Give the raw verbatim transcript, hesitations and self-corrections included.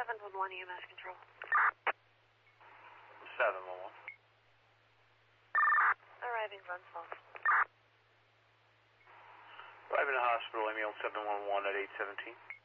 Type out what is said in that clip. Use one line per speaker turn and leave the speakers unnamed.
seven one one E M S control.
seven one one.
Arriving Runsville.
Arriving to hospital, Amiel seven one one at eight seventeen.